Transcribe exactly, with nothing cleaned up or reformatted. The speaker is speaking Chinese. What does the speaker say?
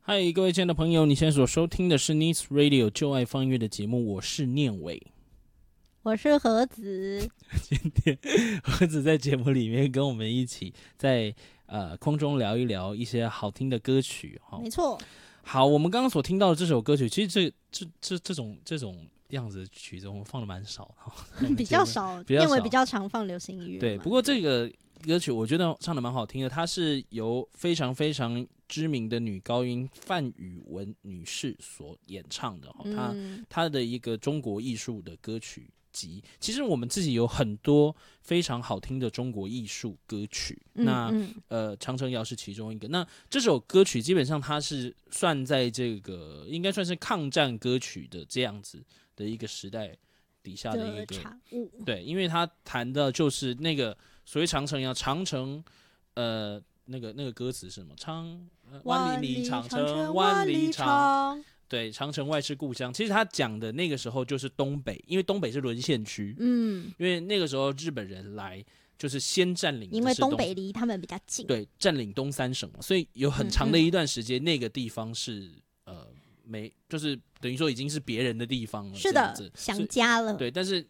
嗨，各位亲爱的朋友，你现在所收听的是 Nice Radio 就爱放音乐的节目，我是念伟， 我是盒子。 今天盒子在节目里面跟我们一起在呃空中聊一聊一些好听的歌曲。 没错。 好，我们刚刚所听到的这首歌曲，其实这这这这种这种样子的曲子，我们放的蛮少的， 比较少， 比较少， 念伟比较常放流行音乐。 对，不过这个歌曲我觉得唱的蛮好听的，它是由非常非常知名的女高音范宇文女士所演唱的，嗯、她她的一个中国艺术的歌曲集。其实我们自己有很多非常好听的中国艺术歌曲，嗯、那、嗯、呃，长城谣是其中一个。那这首歌曲基本上它是算在这个应该算是抗战歌曲的这样子的一个时代底下的一个产物。 对，因为它谈的就是那个所谓长城谣，长城呃那个那个歌词是什么？长万里里长城万里长。对，长城外是故乡。其实他讲的那个时候就是东北，因为东北是沦陷区。嗯，因为那个时候日本人来就是先占领， 因为东北离他们比较近。 对，占领东三省嘛，所以有很长的一段时间，嗯嗯那个地方是呃没，就是等于说已经是别人的地方了。 是的，想家了。 对，但是